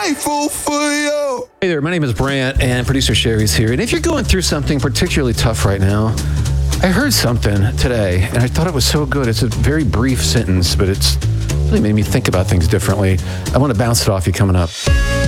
grateful for you. Hey there, my name is Brant, and producer Sherry's here. And if you're going through something particularly tough right now, I heard something today, and I thought it was so good. It's a very brief sentence, but it's really made me think about things differently. I want to bounce it off you coming up.